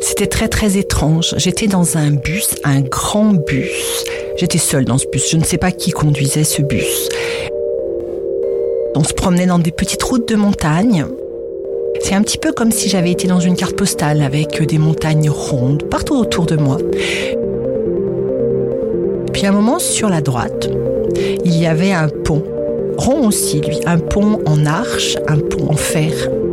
C'était très très étrange. J'étais dans un bus, un grand bus. J'étais seule dans ce bus. Je ne sais pas qui conduisait ce bus. On se promenait dans des petites routes de montagne. C'est un petit peu comme si j'avais été dans une carte postale avec des montagnes rondes partout autour de moi. Puis à un moment, sur la droite, il y avait un pont, rond aussi lui, un pont en arche, un pont en fer.